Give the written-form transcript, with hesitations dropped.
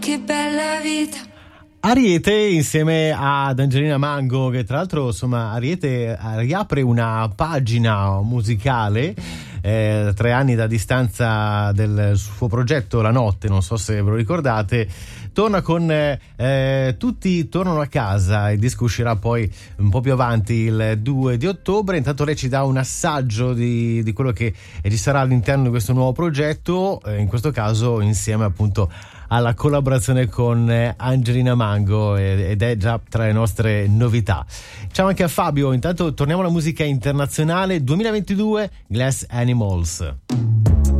Che bella vita. Ariete insieme ad Angelina Mango, che tra l'altro insomma Ariete riapre una pagina musicale 3 anni da distanza del suo progetto La Notte, non so se ve lo ricordate. Torna con Tutti tornano a casa, il disco uscirà poi un po' più avanti il 2 di ottobre. Intanto lei ci dà un assaggio di quello che ci sarà all'interno di questo nuovo progetto, in questo caso insieme appunto alla collaborazione con Angelina Mango, ed è già tra le nostre novità. Ciao anche a Fabio. Intanto torniamo alla musica internazionale. 2022, Glass Animals.